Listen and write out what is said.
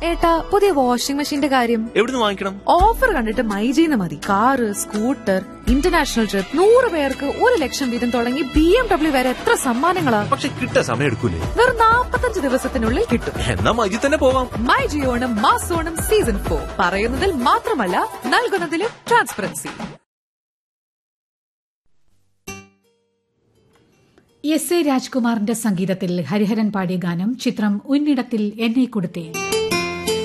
ഏട്ടാ, പുതിയ വാഷിംഗ് മെഷീന്റെ കാര്യം എവിടുന്ന് വാങ്ങിക്കണം? ഓഫർ കണ്ടിട്ട് മൈജിന്ന് മതി. കാറ്, സ്കൂട്ടർ, ഇന്റർനാഷണൽ ട്രിപ്പ്, 100 പേർക്ക് 1,00,000 വീതം തുടങ്ങി BMW വരെ എത്ര സമ്മാനങ്ങളാ. പക്ഷെ കിട്ടാൻ സമയം എടുക്കൂലേ? വെറും 45 ദിവസത്തിനുള്ളിൽ കിട്ടും. എന്നാ മൈജി തന്നെ പോവാം. മൈജി ഓണം മാസോണം സീസൺ 4 പറയുന്നതിൽ മാത്രമല്ല നൽകുന്നതിലും ട്രാൻസ്പെറൻസി. എസ് എ രാജ്കുമാറിന്റെ സംഗീതത്തിൽ ഹരിഹരൻ പാടിയ ഗാനം. ചിത്രം ഉന്നിടത്തിൽ എന്നെ കൊടുത്തേ.